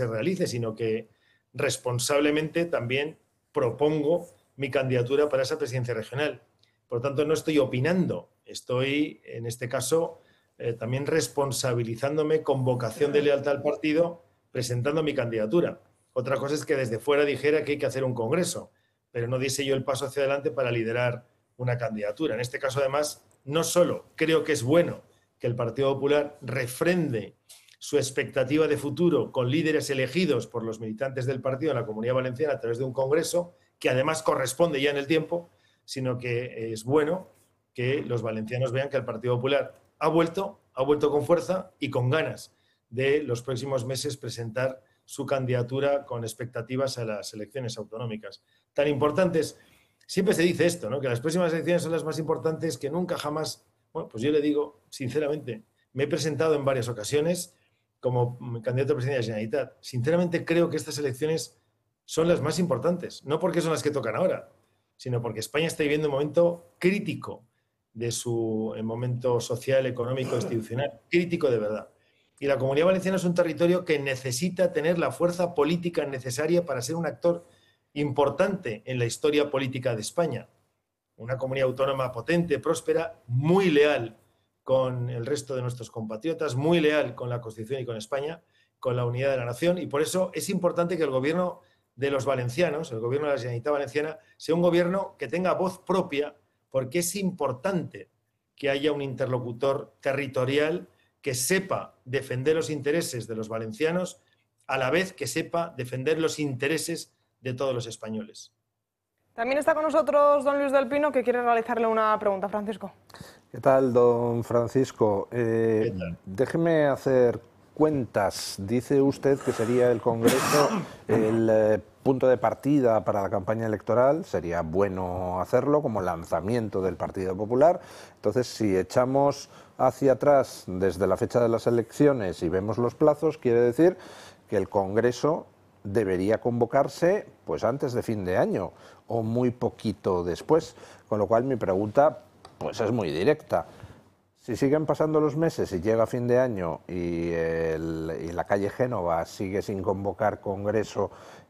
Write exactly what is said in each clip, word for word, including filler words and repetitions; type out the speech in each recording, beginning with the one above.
se realice, sino que responsablemente también propongo mi candidatura para esa presidencia regional. Por lo tanto, no estoy opinando, estoy, en este caso, eh, también responsabilizándome con vocación de lealtad al partido, presentando mi candidatura. Otra cosa es que desde fuera dijera que hay que hacer un congreso, pero no diese yo el paso hacia adelante para liderar una candidatura. En este caso, además, no solo creo que es bueno que el Partido Popular refrende su expectativa de futuro con líderes elegidos por los militantes del partido en la Comunidad Valenciana a través de un congreso, que además corresponde ya en el tiempo, sino que es bueno que los valencianos vean que el Partido Popular ha vuelto, ha vuelto con fuerza y con ganas de los próximos meses presentar su candidatura con expectativas a las elecciones autonómicas. Tan importantes, siempre se dice esto, ¿no? Que las próximas elecciones son las más importantes, que nunca jamás. Bueno, pues yo le digo, sinceramente, me he presentado en varias ocasiones como candidato a presidente de la Generalitat. Sinceramente creo que estas elecciones son las más importantes, no porque son las que tocan ahora, sino porque España está viviendo un momento crítico de su momento social, económico, institucional, crítico de verdad. Y la Comunidad Valenciana es un territorio que necesita tener la fuerza política necesaria para ser un actor importante en la historia política de España. Una comunidad autónoma potente, próspera, muy leal con el resto de nuestros compatriotas, muy leal con la Constitución y con España, con la unidad de la nación. Y por eso es importante que el gobierno de los valencianos, el gobierno de la Generalitat Valenciana, sea un gobierno que tenga voz propia, porque es importante que haya un interlocutor territorial que sepa defender los intereses de los valencianos, a la vez que sepa defender los intereses de todos los españoles. También está con nosotros don Luis del Pino, que quiere realizarle una pregunta. Francisco. ¿Qué tal, don Francisco? Eh, ¿Qué tal? Déjeme hacer cuentas. Dice usted que sería el Congreso el eh, punto de partida para la campaña electoral. Sería bueno hacerlo como lanzamiento del Partido Popular. Entonces, si echamos hacia atrás desde la fecha de las elecciones y vemos los plazos, quiere decir que el Congreso debería convocarse pues antes de fin de año o muy poquito después, con lo cual mi pregunta pues es muy directa. Si siguen pasando los meses y llega fin de año y, el, y la calle Génova sigue sin convocar congreso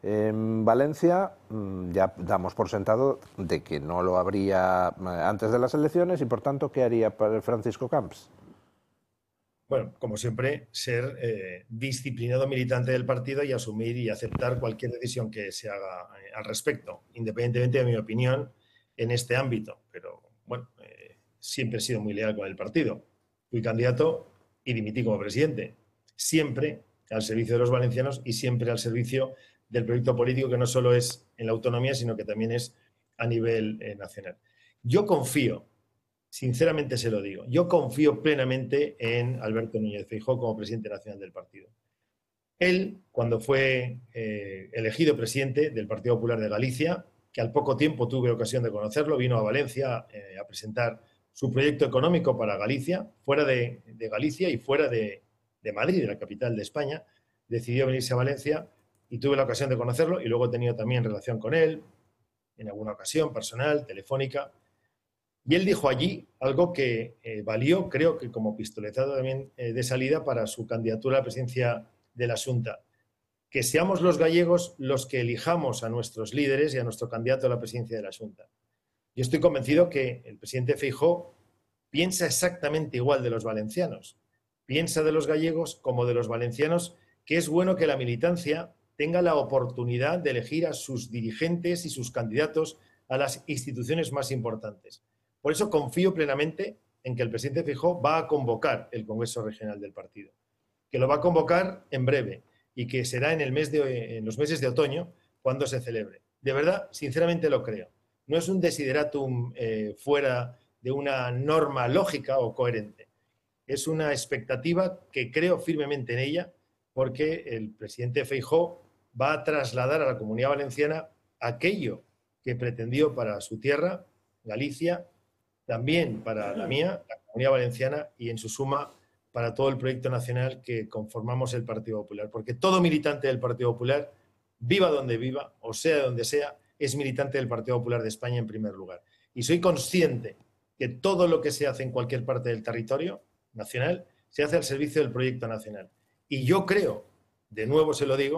en Valencia, ya damos por sentado de que no lo habría antes de las elecciones y por tanto, ¿qué haría Francisco Camps? Bueno, como siempre, ser eh, disciplinado militante del partido y asumir y aceptar cualquier decisión que se haga eh, al respecto, independientemente de mi opinión en este ámbito. Pero, bueno, eh, siempre he sido muy leal con el partido. Fui candidato y dimití como presidente. Siempre al servicio de los valencianos y siempre al servicio del proyecto político, que no solo es en la autonomía, sino que también es a nivel eh, nacional. Yo confío, sinceramente se lo digo, yo confío plenamente en Alberto Núñez Feijóo como presidente nacional del partido. Él, cuando fue eh, elegido presidente del Partido Popular de Galicia, que al poco tiempo tuve ocasión de conocerlo, vino a Valencia eh, a presentar su proyecto económico para Galicia, fuera de, de Galicia y fuera de, de Madrid, de la capital de España. Decidió venirse a Valencia y tuve la ocasión de conocerlo y luego he tenido también relación con él, en alguna ocasión personal, telefónica. Y él dijo allí algo que eh, valió, creo que como pistoletazo también eh, de salida para su candidatura a la presidencia de la Xunta. Que seamos los gallegos los que elijamos a nuestros líderes y a nuestro candidato a la presidencia de la Xunta. Yo estoy convencido que el presidente Feijóo piensa exactamente igual de los valencianos. Piensa de los gallegos como de los valencianos, que es bueno que la militancia tenga la oportunidad de elegir a sus dirigentes y sus candidatos a las instituciones más importantes. Por eso confío plenamente en que el presidente Feijóo va a convocar el Congreso Regional del partido, que lo va a convocar en breve y que será en, el mes de, en los meses de otoño cuando se celebre. De verdad, sinceramente lo creo. No es un desideratum eh, fuera de una norma lógica o coherente. Es una expectativa que creo firmemente en ella porque el presidente Feijóo va a trasladar a la Comunidad Valenciana aquello que pretendió para su tierra, Galicia, también para la mía, la Comunidad Valenciana, y en su suma para todo el proyecto nacional que conformamos el Partido Popular. Porque todo militante del Partido Popular, viva donde viva, o sea donde sea, es militante del Partido Popular de España en primer lugar. Y soy consciente que todo lo que se hace en cualquier parte del territorio nacional se hace al servicio del proyecto nacional. Y yo creo, de nuevo se lo digo,